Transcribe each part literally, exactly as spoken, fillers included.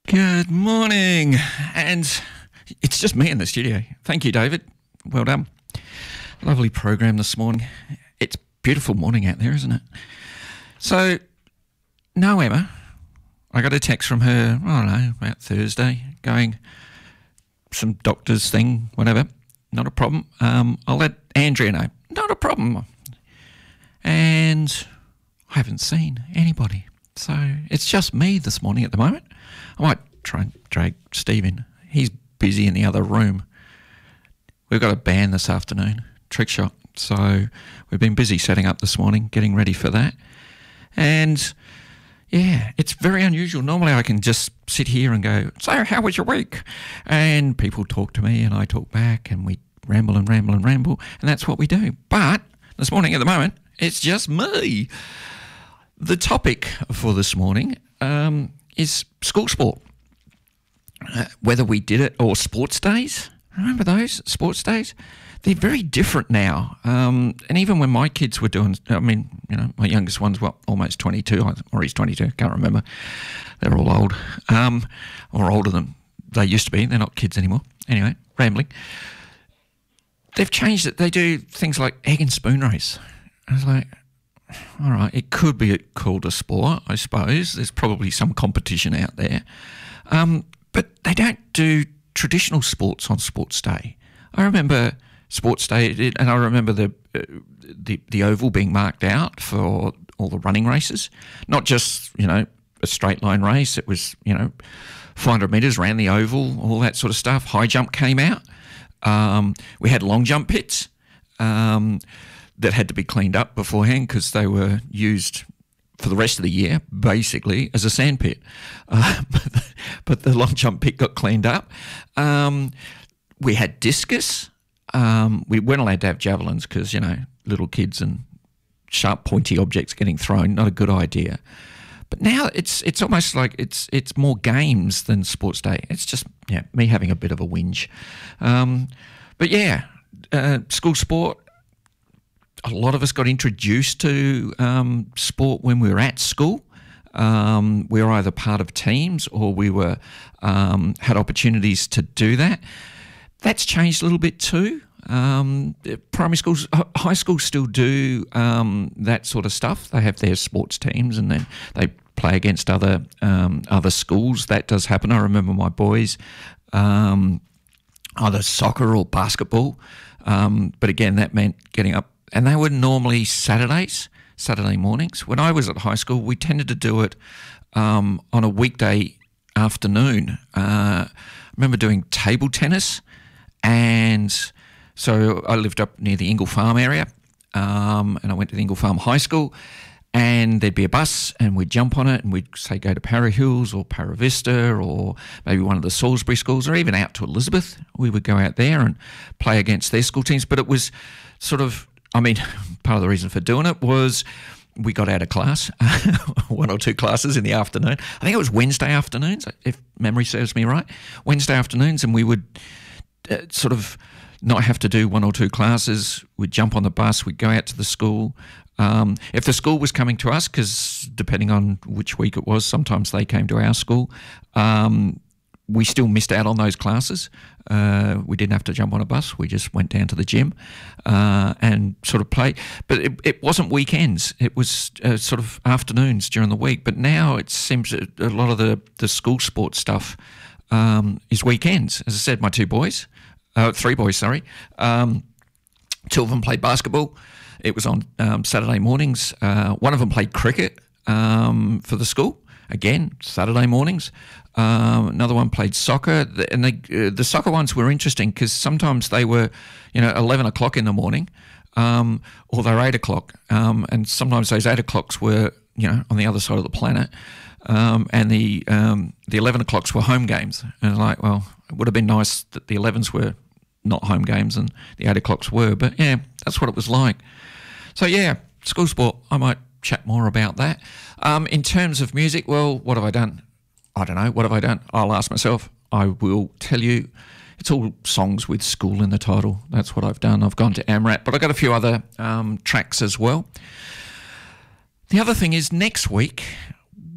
Good morning, and it's just me in the studio. Thank you, David. Well done. Lovely program this morning. It's a beautiful morning out there, isn't it? So, no, Emma. I got a text from her, I don't know, about Thursday, going, some doctor's thing, whatever. Not a problem. Um, I'll let Andrea know. Not a problem. And I haven't seen anybody. So it's just me this morning at the moment. I might try and drag Steve in. He's busy in the other room. We've got a band this afternoon, Trick Shot. So we've been busy setting up this morning, getting ready for that. And yeah, it's very unusual. Normally I can just sit here and go, so how was your week? And people talk to me and I talk back and we ramble and ramble and ramble. And that's what we do. But this morning at the moment, it's just me. The topic for this morning um, is school sport. Uh, whether we did it or sports days. Remember those sports days? They're very different now. Um, and even when my kids were doing, I mean, you know, my youngest one's what, almost twenty-two, or he's twenty-two, can't remember. They're all old, um, or older than they used to be. They're not kids anymore. Anyway, rambling. They've changed it. They do things like egg and spoon race. I was like, all right, it could be called a sport, I suppose. There's probably some competition out there. Um, but they don't do traditional sports on sports day. I remember sports day, and I remember the, uh, the the oval being marked out for all the running races. Not just, you know, a straight line race. It was, you know, five hundred metres, ran the oval, all that sort of stuff. High jump came out. Um, we had long jump pits. Um that had to be cleaned up beforehand because they were used for the rest of the year, basically, as a sand pit. Uh, but, the, but the long jump pit got cleaned up. Um, we had discus. Um, we weren't allowed to have javelins because, you know, little kids and sharp, pointy objects getting thrown, not a good idea. But now it's it's almost like it's it's more games than sports day. It's just, yeah, me having a bit of a whinge. Um, but, yeah, uh, school sport, a lot of us got introduced to um, sport when we were at school. Um, we were either part of teams or we were um, had opportunities to do that. That's changed a little bit too. Um, primary schools, high schools still do um, that sort of stuff. They have their sports teams and then they play against other um, other schools. That does happen. I remember my boys, um, either soccer or basketball. Um, but again, that meant getting up. And they were normally Saturdays, Saturday mornings. When I was at high school, we tended to do it um, on a weekday afternoon. Uh, I remember doing table tennis, and so I lived up near the Ingle Farm area, um, and I went to the Ingle Farm High School, and there'd be a bus, and we'd jump on it, and we'd, say, go to Para Hills or Para Vista or maybe one of the Salisbury schools or even out to Elizabeth. We would go out there and play against their school teams, but it was sort of, I mean, part of the reason for doing it was we got out of class, one or two classes in the afternoon. I think it was Wednesday afternoons, if memory serves me right. Wednesday afternoons, and we would uh, sort of not have to do one or two classes. We'd jump on the bus, we'd go out to the school. Um, if the school was coming to us, because depending on which week it was, sometimes they came to our school, um, we still missed out on those classes. Uh, we didn't have to jump on a bus. We just went down to the gym uh, and sort of played. But it, it wasn't weekends. It was uh, sort of afternoons during the week. But now it seems a lot of the, the school sports stuff um, is weekends. As I said, my two boys, uh, three boys, sorry, um, two of them played basketball. It was on um, Saturday mornings. Uh, one of them played cricket um, for the school. Again, Saturday mornings. Um, another one played soccer, and they, uh, the soccer ones were interesting because sometimes they were, you know, eleven o'clock in the morning, um, or they were eight o'clock, um, and sometimes those eight o'clocks were, you know, on the other side of the planet, um, and the um, the eleven o'clocks were home games. And like, well, it would have been nice that the elevens were not home games and the eight o'clocks were, but yeah, that's what it was like. So yeah, school sport, I might chat more about that. Um, in terms of music, well, what have I done? I don't know. What have I done? I'll ask myself. I will tell you. It's all songs with school in the title. That's what I've done. I've gone to AMRAP, but I've got a few other um, tracks as well. The other thing is next week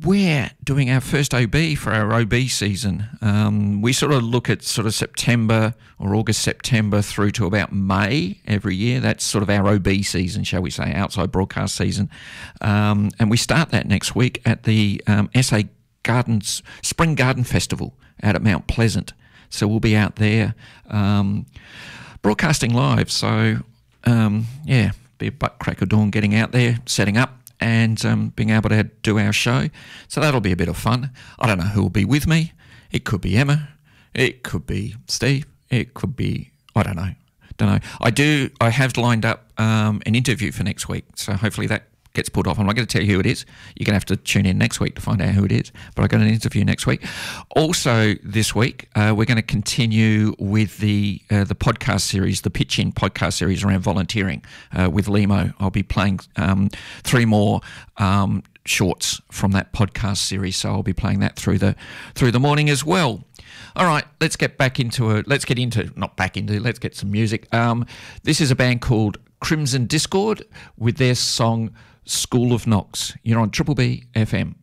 we're doing our first O B for our O B season. Um, we sort of look at sort of September or August, September through to about May every year. That's sort of our O B season, shall we say, outside broadcast season. Um, and we start that next week at the um, S A Gardens Spring Garden Festival out at Mount Pleasant. So we'll be out there um, broadcasting live. So, um, yeah, be a butt crack of dawn getting out there, setting up, and um, being able to do our show. So that'll be a bit of fun. I don't know who will be with me. It could be Emma. It could be Steve. It could be, I don't know. Don't know. I do, I have lined up um, an interview for next week. So hopefully that gets put off. I'm not going to tell you who it is. You're going to have to tune in next week to find out who it is. But I've got an interview next week. Also this week, uh, we're going to continue with the uh, the podcast series, the Pitch In podcast series around volunteering uh, with Limo. I'll be playing um, three more um, shorts from that podcast series. So I'll be playing that through the through the morning as well. All right, let's get back into it. Let's get into, not back into, let's get some music. Um, this is a band called Crimson Discord with their song School of Knocks. You're on Triple B F M.